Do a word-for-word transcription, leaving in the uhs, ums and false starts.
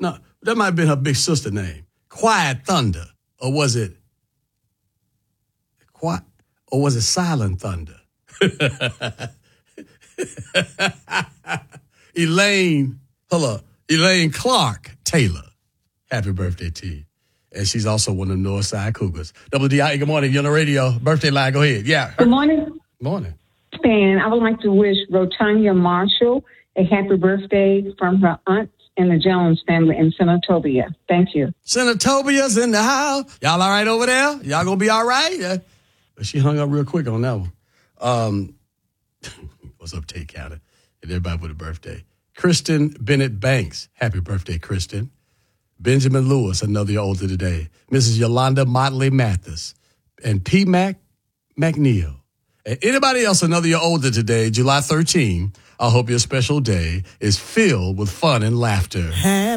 No, that might have been her big sister name. Quiet Thunder. Or was it Quiet? Or was it Silent Thunder? Elaine, hello, Elaine Clark Taylor. Happy birthday to you. And she's also one of the Northside Cougars. W D I E, good morning. You're on the radio. Birthday line, go ahead. Yeah. Good morning. Morning. And I would like to wish Rotanya Marshall a happy birthday from her aunt and the Jones family in Senatobia. Thank you. Senatobia's in the house. Y'all all right over there? Y'all gonna be all right? Yeah. But she hung up real quick on that one. Um, what's up, Tate County? And everybody with a birthday. Kristen Bennett Banks. Happy birthday, Kristen. Benjamin Lewis, another year older today. Missus Yolanda Motley Mathis. And P. Mac McNeil. And anybody else another year older today, July thirteenth, I hope your special day is filled with fun and laughter.